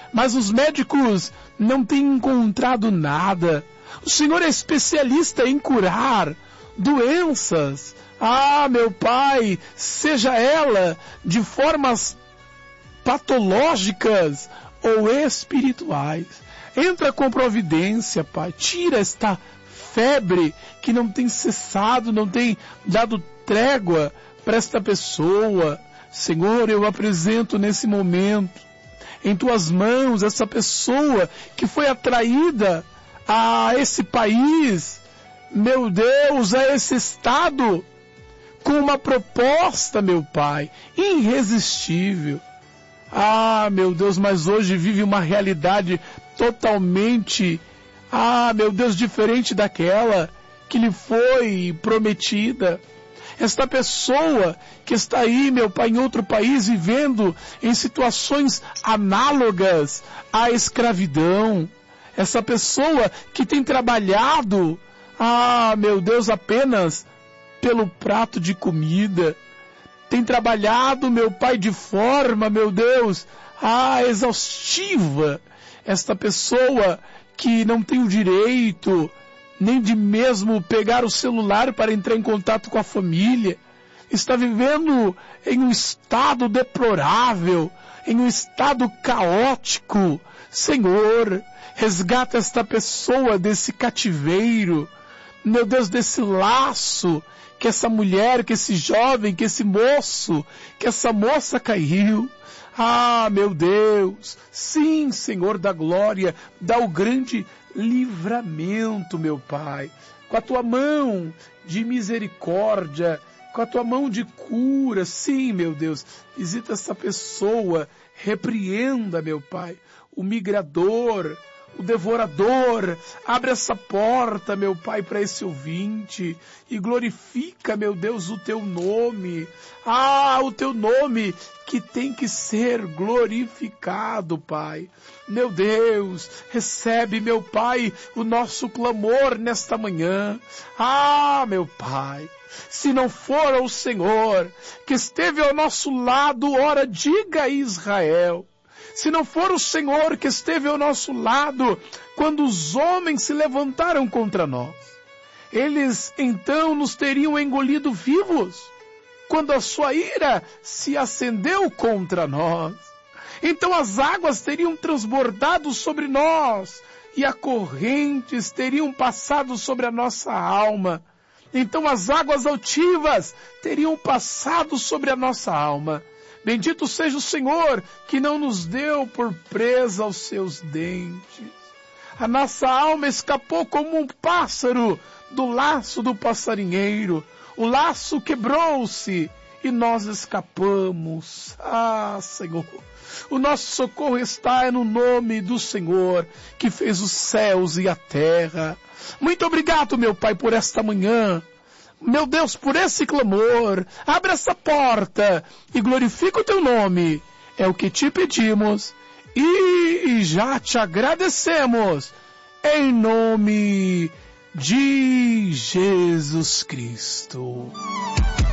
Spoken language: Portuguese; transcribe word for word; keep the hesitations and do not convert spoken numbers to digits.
mas os médicos não têm encontrado nada. O Senhor é especialista em curar doenças. Ah, meu Pai, seja ela de formas patológicas ou espirituais. Entra com providência, Pai. Tira esta febre que não tem cessado, não tem dado trégua para esta pessoa. Senhor, eu apresento nesse momento em Tuas mãos essa pessoa que foi atraída a esse país, meu Deus, a esse estado, com uma proposta, meu Pai, irresistível. Ah, meu Deus, mas hoje vive uma realidade totalmente, ah, meu Deus, diferente daquela que lhe foi prometida. Esta pessoa que está aí, meu Pai, em outro país, vivendo em situações análogas à escravidão. Essa pessoa que tem trabalhado, ah, meu Deus, apenas pelo prato de comida. Tem trabalhado, meu Pai, de forma, meu Deus, ah, exaustiva. Esta pessoa que não tem o direito nem de mesmo pegar o celular para entrar em contato com a família, está vivendo em um estado deplorável, em um estado caótico. Senhor, resgata esta pessoa desse cativeiro, meu Deus, desse laço que essa mulher, que esse jovem, que esse moço, que essa moça caiu. Ah, meu Deus, sim, Senhor da glória, dá o grande livramento, meu Pai, com a Tua mão de misericórdia, com a Tua mão de cura, sim, meu Deus, visita essa pessoa, repreenda, meu Pai, o migrador, o devorador, abre essa porta, meu Pai, para esse ouvinte e glorifica, meu Deus, o Teu nome. Ah, o Teu nome que tem que ser glorificado, Pai. Meu Deus, recebe, meu Pai, o nosso clamor nesta manhã. Ah, meu Pai, se não for o Senhor que esteve ao nosso lado, ora, diga a Israel. Se não for o Senhor que esteve ao nosso lado quando os homens se levantaram contra nós, eles então nos teriam engolido vivos quando a sua ira se acendeu contra nós. Então as águas teriam transbordado sobre nós e as correntes teriam passado sobre a nossa alma. Então as águas altivas teriam passado sobre a nossa alma. Bendito seja o Senhor que não nos deu por presa aos seus dentes. A nossa alma escapou como um pássaro do laço do passarinheiro. O laço quebrou-se e nós escapamos. Ah, Senhor, o nosso socorro está no nome do Senhor que fez os céus e a terra. Muito obrigado, meu Pai, por esta manhã. Meu Deus, por esse clamor, abre essa porta e glorifica o Teu nome. É o que te pedimos e já te agradecemos. Em nome de Jesus Cristo.